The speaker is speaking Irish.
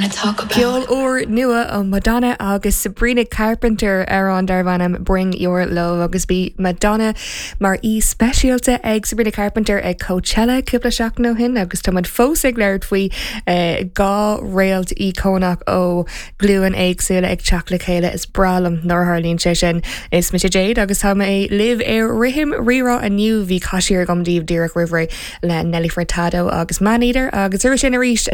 Ceol or nua ó Madonna agus Sabrina Carpenter ar an darvanam Bring Your Love agus bí Madonna mar í speisialta ag Sabrina Carpenter ag Coachella cúpla seach nó hin agus tá fósig leir faoi gá réalt icónach ó gluúan éagsúla ag teach chéile is bralam nóir Harlín sé sin is mit Jade agus tá é live ar rihim rirá aniu bhí caiisiir gomdíobh Deireadh River le Nelly Furtado agus Maneater agus ur sin a ríist